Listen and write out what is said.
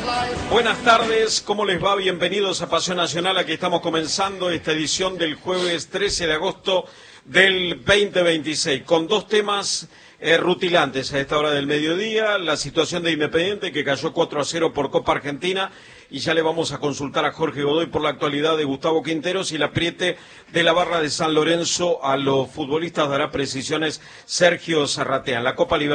Buenas tardes, ¿cómo les va? Bienvenidos a Pasión Nacional. Aquí estamos comenzando esta edición del jueves 13 de agosto del 2026 con dos temas rutilantes a esta hora del mediodía. La situación de Independiente, que cayó 4-0 por Copa Argentina, y ya le vamos a consultar a Jorge Godoy por la actualidad de Gustavo Quinteros, y el apriete de la barra de San Lorenzo a los futbolistas dará precisiones Sergio Zarratea. En la Copa Libertadores